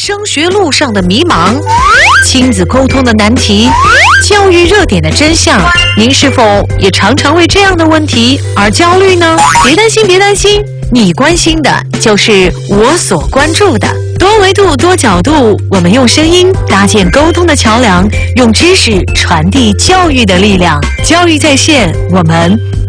升学路上的迷茫，亲子沟通的难题，教育热点的真相，您是否也常常为这样的问题而焦虑呢？别担心，别担心，你关心的就是我所关注的。多维度、多角度，我们用声音搭建沟通的桥梁，用知识传递教育的力量。教育在线，我们